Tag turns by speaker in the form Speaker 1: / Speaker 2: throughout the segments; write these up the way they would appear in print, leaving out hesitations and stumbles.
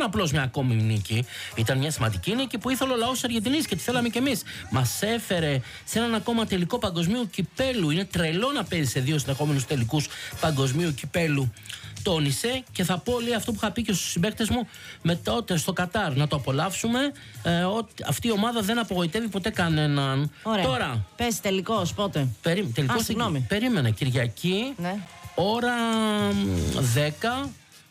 Speaker 1: απλώς μια ακόμη νίκη. Ήταν μια σημαντική νίκη που ήθελε ο λαός της Αργεντινής και τη θέλαμε κι εμείς. Μας έφερε σε έναν ακόμα τελικό παγκοσμίου κυπέλου. Είναι τρελό να παίζει σε 2 συνεχόμενους τελικούς παγκοσμίου κυπέλου. Τόνισε και θα πω λέει αυτό που είχα πει και στους συμπαίκτες μου με τότε στο Κατάρ να το απολαύσουμε. Ότι αυτή η ομάδα δεν απογοητεύει ποτέ κανέναν.
Speaker 2: Ωραία.
Speaker 1: Τώρα.
Speaker 2: Πες τελικός πότε?
Speaker 1: Τελικός περίμενε. Κυριακή,
Speaker 2: ναι.
Speaker 1: Ώρα 10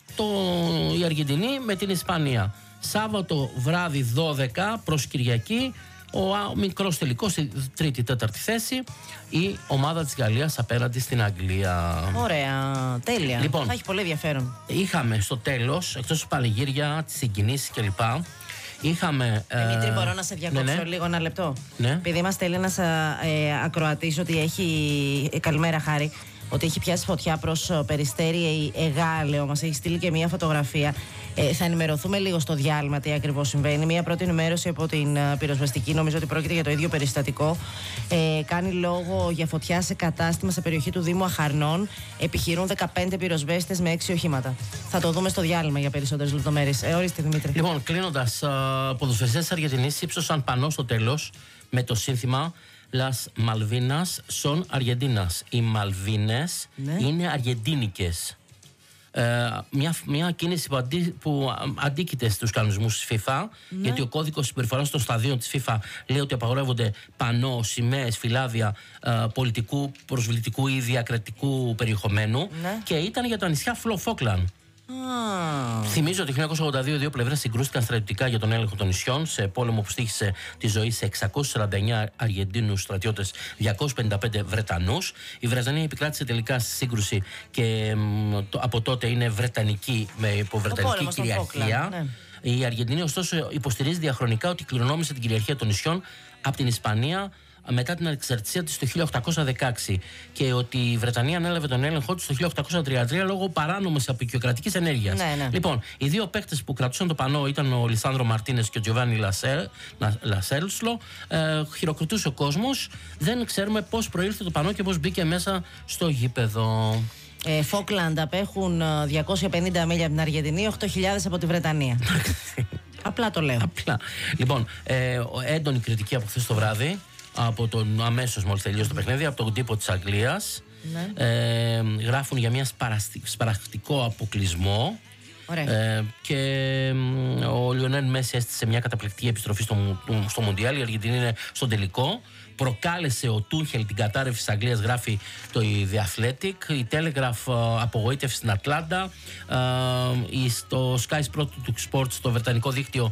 Speaker 1: η Αργεντινή με την Ισπανία. Σάββατο βράδυ 12 προς Κυριακή. Ο μικρός τελικός στη 3η-4η θέση, η ομάδα της Γαλλίας απέναντι στην Αγγλία.
Speaker 2: Ωραία, τέλεια.
Speaker 1: Λοιπόν,
Speaker 2: θα έχει πολύ ενδιαφέρον.
Speaker 1: Είχαμε στο τέλος, εκτός του πανηγύρια, τις συγκινήσεις κλπ. Είχαμε.
Speaker 2: Δημήτρη, μπορώ να σε διακόψω λίγο ένα λεπτό?
Speaker 1: Ναι.
Speaker 2: Επειδή μας στέλνει ένας ακροατής ότι έχει. Καλημέρα, Χάρη. Ότι έχει πιάσει φωτιά προς Περιστέρι Εγάλεο. Μας έχει στείλει και μία φωτογραφία. Θα ενημερωθούμε λίγο στο διάλειμμα τι ακριβώς συμβαίνει. Μία πρώτη ενημέρωση από την πυροσβεστική, νομίζω ότι πρόκειται για το ίδιο περιστατικό. Κάνει λόγο για φωτιά σε κατάστημα σε περιοχή του Δήμου Αχαρνών. Επιχειρούν 15 πυροσβέστες με 6 οχήματα. Θα το δούμε στο διάλειμμα για περισσότερες λεπτομέρειες. Ορίστε, Δημήτρη.
Speaker 1: Λοιπόν, κλείνοντας, ποδοσφαιριστές της Αργεντινής ύψωσαν πανό στο τέλος με το σύνθημα Las Malvinas son Argentinas. Οι Μαλβίνες είναι αργεντίνικες. Μια κίνηση που αντίκειται στους κανονισμούς της FIFA, γιατί ο κώδικος συμπεριφοράς των σταδίων της FIFA λέει ότι απαγορεύονται πανό, σημαίες, φυλάδια πολιτικού, προσβλητικού ή διακρατικού περιεχομένου, και ήταν για τα νησιά Φόκλαντ. Θυμίζω ότι το 1982 οι δύο πλευρές συγκρούστηκαν στρατιωτικά για τον έλεγχο των νησιών σε πόλεμο που στοίχησε τη ζωή σε 649 Αργεντίνους στρατιώτες, 255 Βρετανούς. Η Βρετανία επικράτησε τελικά στη σύγκρουση και από τότε είναι βρετανική με υποβρετανική κυριαρχία. Η Αργεντινή ωστόσο υποστηρίζει διαχρονικά ότι κληρονόμησε την κυριαρχία των νησιών από την Ισπανία μετά την ανεξαρτησία της το 1816 και ότι η Βρετανία ανέλαβε τον έλεγχό της το 1833 λόγω παράνομης απεικιοκρατικής ενέργειας. Λοιπόν, οι δύο παίκτες που κρατούσαν το πανό ήταν ο Λισάνδρο Μαρτίνες και ο Τζιοβάνι Λασέλσλο. Χειροκροτούσε ο κόσμος. Δεν ξέρουμε πώς προήλθε το πανό και πώς μπήκε μέσα στο γήπεδο.
Speaker 2: Φόκλαντ απέχουν 250 μίλια από την Αργεντινή, 8.000 από τη Βρετανία. Απλά το λέω.
Speaker 1: Απλά. Λοιπόν, έντονη κριτική από χθες το βράδυ, από τον αμέσως μόλις τελείωσε το παιχνίδι, από τον τύπο της Αγγλίας. Γράφουν για μια σπαραχτικό αποκλεισμό. Και ο Λιονέλ Μέση έστησε μια καταπληκτική επιστροφή στο Μουντιάλ. Η Αργεντινή είναι στον τελικό. Προκάλεσε ο Τούχελ την κατάρρευση της Αγγλίας, γράφει το The Athletic. Η Telegraph απογοήτευση στην Ατλάντα. Στο Sky Sports, το βρετανικό δίκτυο,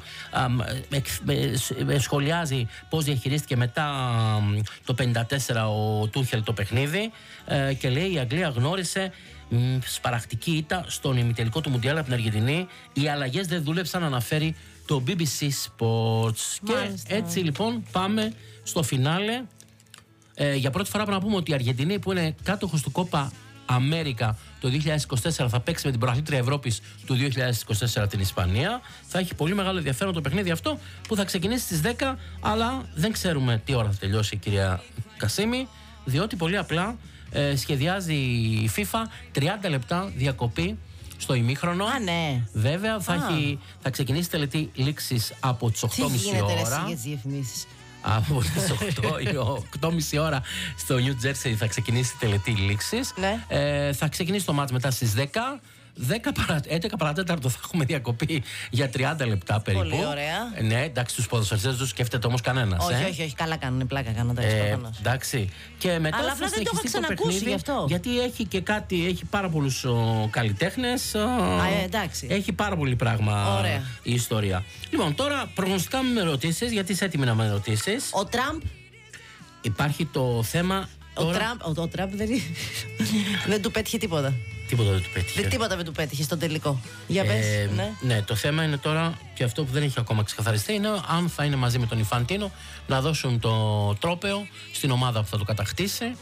Speaker 1: σχολιάζει πώς διαχειρίστηκε μετά το 54 ο Τούχελ το παιχνίδι και λέει η Αγγλία γνώρισε σπαραχτική ήττα στον ημιτελικό του Μουντιάλ από την Αργεντινή. Οι αλλαγές δεν δούλεψαν, αναφέρει το BBC Sports. Μάλιστα. Και έτσι λοιπόν πάμε στο φινάλε. Για πρώτη φορά πρέπει να πούμε ότι η Αργεντινή, που είναι κάτοχος του Κόπα Αμέρικα το 2024, θα παίξει με την πρωταθλήτρια Ευρώπης του 2024 την Ισπανία. Θα έχει πολύ μεγάλο ενδιαφέρον το παιχνίδι αυτό που θα ξεκινήσει στις 10, αλλά δεν ξέρουμε τι ώρα θα τελειώσει η κυρία Κασίμη, διότι πολύ απλά σχεδιάζει η FIFA 30 λεπτά διακοπή στο ημίχρονο.
Speaker 2: Ναι.
Speaker 1: Βέβαια θα ξεκινήσει τελετή λήξης από τις 8.30 ώρα.
Speaker 2: Τι γίνεται εσύ για τις διαφημίσεις?
Speaker 1: Από τις 8.30 ώρα στο New Jersey θα ξεκινήσει η τελετή λήξης. Θα ξεκινήσει το μάτς μετά στις 10. 11 παρατέταρτο θα έχουμε διακοπή για 30 λεπτά περίπου.
Speaker 2: Πολύ ωραία.
Speaker 1: Ναι, εντάξει, τους ποδοσφαιριστές δεν σκέφτεται όμως κανένας.
Speaker 2: Όχι, καλά κάνουν, πλάκα κάνουν τα
Speaker 1: εντάξει. Και μετά αλλά
Speaker 2: απλά δεν το είχα ξανακούσει γι' αυτό.
Speaker 1: Γιατί έχει και κάτι, έχει πάρα πολλούς καλλιτέχνες.
Speaker 2: Εντάξει.
Speaker 1: Έχει πάρα πολύ πράγμα.
Speaker 2: Ωραία. Η
Speaker 1: ιστορία. Λοιπόν, τώρα προγνωστικά με ερωτήσεις, γιατί είσαι έτοιμη να με ερωτήσεις.
Speaker 2: Ο Τραμπ.
Speaker 1: Υπάρχει το θέμα.
Speaker 2: Ο Τραμπ δεν του πέτυχε τίποτα.
Speaker 1: Τίποτα δεν του πέτυχε.
Speaker 2: Τίποτα δεν του πέτυχε στο τελικό. Για πες.
Speaker 1: Ναι, το θέμα είναι τώρα, και αυτό που δεν έχει ακόμα ξεκαθαριστεί, είναι αν θα είναι μαζί με τον Ιφαντίνο να δώσουν το τρόπαιο στην ομάδα που θα το κατακτήσει.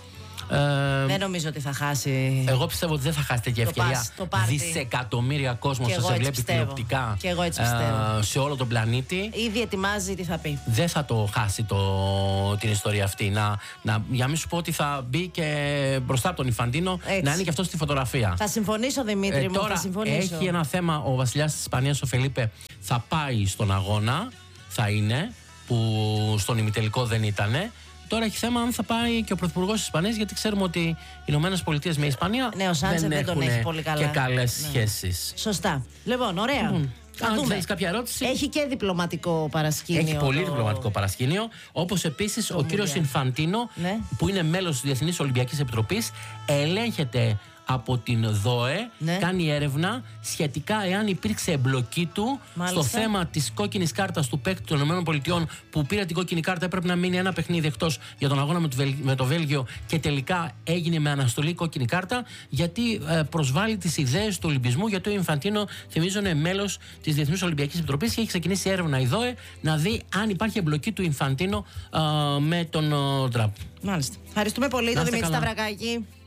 Speaker 2: Δεν νομίζω ότι θα χάσει.
Speaker 1: Εγώ πιστεύω ότι δεν θα χάσει τέτοια ευκαιρία. Δισεκατομμύρια κόσμος θα σε βλέπει τηλεοπτικά σε όλο τον πλανήτη.
Speaker 2: Ήδη ετοιμάζει τι θα πει.
Speaker 1: Δεν θα το χάσει την ιστορία αυτή. Για να μην σου πω ότι θα μπει και μπροστά από τον Ινφαντίνο να είναι και αυτό στη φωτογραφία.
Speaker 2: Θα συμφωνήσω, Δημήτρη μου.
Speaker 1: Τώρα
Speaker 2: θα συμφωνήσω.
Speaker 1: έχει ένα θέμα. Ο βασιλιάς της Ισπανίας, ο Φελίπε, θα πάει στον αγώνα. Θα είναι, που στον ημιτελικό δεν ήτανε. Τώρα έχει θέμα αν θα πάει και ο πρωθυπουργός της Ισπανίας, γιατί ξέρουμε ότι οι Ηνωμένες Πολιτείες με Ισπανία δεν έχουν και καλές σχέσεις.
Speaker 2: Σωστά. Λοιπόν, ωραία.
Speaker 1: Αν θέλεις κάποια ερώτηση.
Speaker 2: Έχει και διπλωματικό παρασκήνιο.
Speaker 1: Έχει πολύ διπλωματικό παρασκήνιο. Όπως επίσης ο κύριος Ινφαντίνο, που είναι μέλος της Διεθνής Ολυμπιακής Επιτροπής, ελέγχεται από την ΔΟΕ, κάνει έρευνα σχετικά εάν υπήρξε εμπλοκή του στο θέμα της κόκκινης κάρτας του παίκτη των ΗΠΑ, που πήρε την κόκκινη κάρτα, έπρεπε να μείνει ένα παιχνίδι εκτός για τον αγώνα με το Βέλγιο και τελικά έγινε με αναστολή κόκκινη κάρτα, γιατί προσβάλλει τις ιδέες του Ολυμπισμού. Γιατί ο Ινφαντίνο, θυμίζω, είναι μέλος της Διεθνούς Ολυμπιακής Επιτροπής και έχει ξεκινήσει έρευνα η ΔΟΕ να δει αν υπάρχει εμπλοκή του Ινφαντίνο με τον Τραμπ.
Speaker 2: Μάλιστα. Ευχαριστούμε πολύ τον Δημήτρη Σταυρακάκη.